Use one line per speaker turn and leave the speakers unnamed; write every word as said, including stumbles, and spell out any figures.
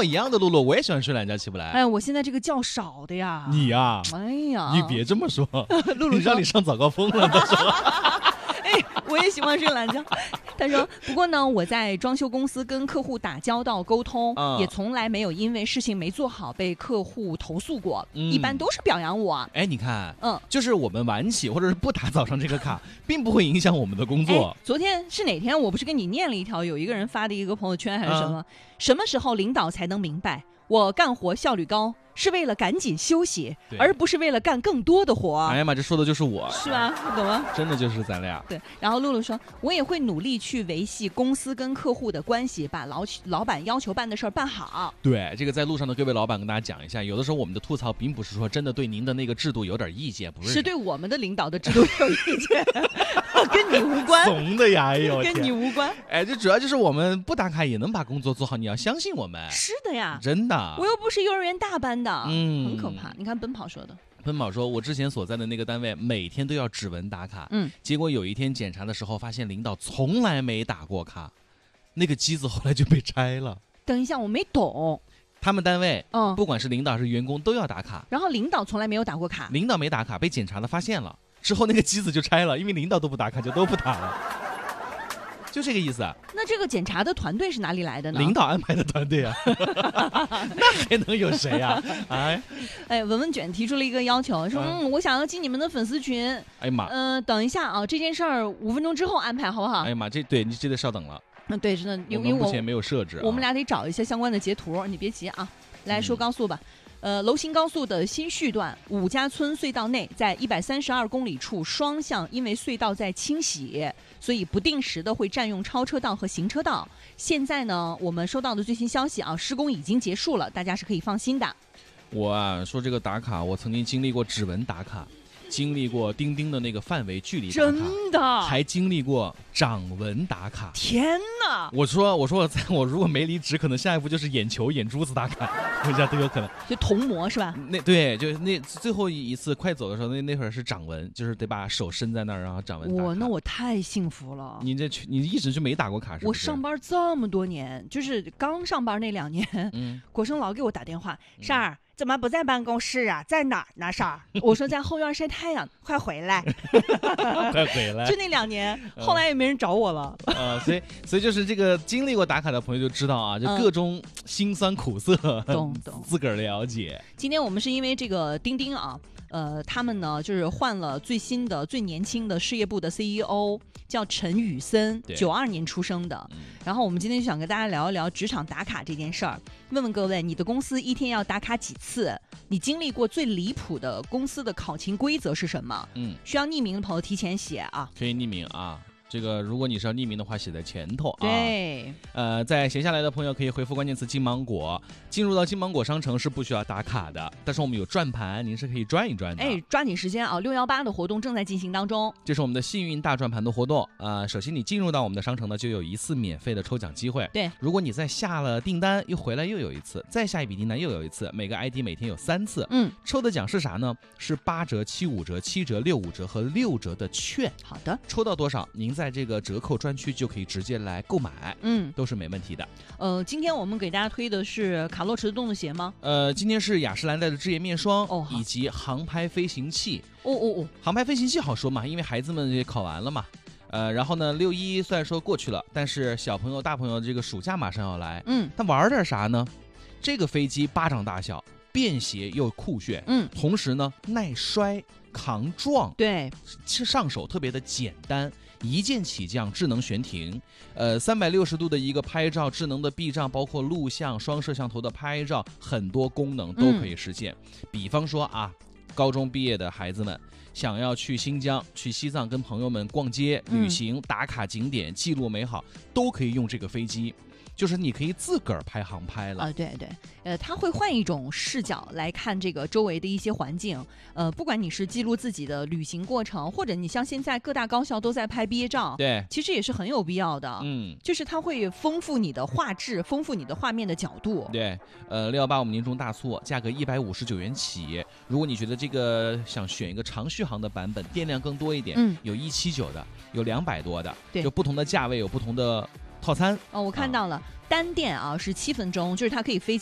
我一样的，露露，我也喜欢睡懒觉起不来。
哎，我现在这个觉少的呀。
你呀、啊，
哎呀，
你别这么说，
露露
让你上早高峰了，到时候。
哎，我也喜欢睡懒觉。他说，不过呢，我在装修公司跟客户打交道沟通，嗯、也从来没有因为事情没做好被客户投诉过，嗯、一般都是表扬我。
哎，你看，嗯，就是我们晚起或者是不打早上这个卡，并不会影响我们的工作。
昨天是哪天？我不是跟你念了一条，有一个人发的一个朋友圈还是什么？嗯、什么时候领导才能明白，我干活效率高？是为了赶紧休息，而不是为了干更多的活。
哎呀妈，这说的就是我，
是吧？你懂吗？
真的就是咱俩。
对。然后露露说，我也会努力去维系公司跟客户的关系，把老老板要求办的事儿办好。
对，这个在路上的各位老板跟大家讲一下，有的时候我们的吐槽并不是说真的对您的那个制度有点意见，不是，
是对我们的领导的制度有意见，跟你无关。
怂的呀，哎呦，
跟你无关。
哎，这主要就是我们不打卡也能把工作做好，你要相信我们。
是的呀，
真的。
我又不是幼儿园大班的，
嗯，
很可怕。你看奔跑说的，
奔跑说，我之前所在的那个单位每天都要指纹打卡，嗯，结果有一天检查的时候发现领导从来没打过卡，那个机子后来就被拆了。
等一下，我没懂。
他们单位，嗯，不管是领导还是员工都要打卡，
然后领导从来没有打过卡，
领导没打卡被检查的发现了，之后那个机子就拆了，因为领导都不打卡就都不打了。就这个意思啊。
那这个检查的团队是哪里来的呢？
领导安排的团队啊。那还能有谁啊？哎，
哎，文文卷提出了一个要求，说嗯，我想要进你们的粉丝群。
哎呀妈，
嗯、呃，等一下啊，这件事儿五分钟之后安排好不好？
哎呀妈，这对你这得稍等了。
嗯，对，真的，因为
我们目前没有设置、啊，
我们俩得找一些相关的截图，你别急啊。来说高速吧。嗯呃，楼新高速的新序段五家村隧道内，在一百三十二公里处双向，因为隧道在清洗，所以不定时的会占用超车道和行车道。现在呢，我们收到的最新消息啊，施工已经结束了，大家是可以放心的。
我啊，说这个打卡，我曾经经历过指纹打卡，经历过钉钉的那个范围距离打卡，
真的，
还经历过掌纹打卡。
天哪！
我说，我说我在我如果没离职，可能下一步就是眼球、眼珠子打卡，回家都有可能。
就铜模是吧？
那对，就那最后一次快走的时候，那那会儿是掌纹，就是得把手伸在那儿，然后掌纹打卡。
我那我太幸福了。
你这你一直就没打过卡是不是？
我上班这么多年，就是刚上班那两年，嗯，国生老给我打电话，珊儿。怎么不在办公室啊？在哪儿呢？珊儿，我说在后院晒太阳，快回来，
快回来！
就那两年，后来也没人找我了。
啊、呃，所以所以就是这个经历过打卡的朋友就知道啊，就各种辛酸苦涩，
懂懂、
嗯，自个儿了解。
今天我们是因为这个钉钉啊。呃，他们呢就是换了最新的、最年轻的事业部的 C E O， 叫陈宇森，九二年出生的。嗯、然后我们今天就想跟大家聊一聊职场打卡这件事儿，问问各位，你的公司一天要打卡几次？你经历过最离谱的公司的考勤规则是什么？嗯，需要匿名的朋友提前写啊，
可以匿名啊。这个如果你是要匿名的话，写在前头啊。
对，
呃，在闲下来的朋友可以回复关键词金芒果，进入到金芒果商城是不需要打卡的，但是我们有转盘，您是可以转一转的。
哎，抓紧时间啊！六一八的活动正在进行当中，
这是我们的幸运大转盘的活动。呃，首先你进入到我们的商城呢，就有一次免费的抽奖机会。
对，
如果你再下了订单，又回来又有一次，再下一笔订单又有一次，每个 I D 每天有三次。嗯，抽的奖是啥呢？是八折、七五折、七折、六五折和六折的券。
好的，
抽到多少，您在这个折扣专区就可以直接来购买，嗯，都是没问题的。
呃，今天我们给大家推的是卡洛驰的动作鞋吗？
呃，今天是雅诗兰黛的织颜面霜，哦，以及航拍飞行器。
哦哦哦，
航拍飞行器好说嘛，因为孩子们也考完了嘛。呃，然后呢，六一虽然说过去了，但是小朋友、大朋友这个暑假马上要来，嗯，他玩点啥呢？这个飞机巴掌大小，便携又酷炫，嗯，同时呢耐摔。抗撞，
对，
上手特别的简单，一键起降，智能悬停，呃，三百六十度的一个拍照，智能的避障，包括录像、双摄像头的拍照，很多功能都可以实现。嗯、比方说啊，高中毕业的孩子们想要去新疆、去西藏跟朋友们逛街、旅行、打卡景点、记录美好，都可以用这个飞机。就是你可以自个儿拍航拍了
啊，对对，呃，他会换一种视角来看这个周围的一些环境，呃，不管你是记录自己的旅行过程，或者你像现在各大高校都在拍毕业照，
对，
其实也是很有必要的，嗯，就是它会丰富你的画质，丰富你的画面的角度，
对，呃，六幺八我们年终大促，价格一百五十九元起，如果你觉得这个想选一个长续航的版本，电量更多一点，嗯，有一七九的，有两百多的，
对，
就不同的价位有不同的套餐
哦，我看到了，啊、单电啊是七分钟，就是它可以飞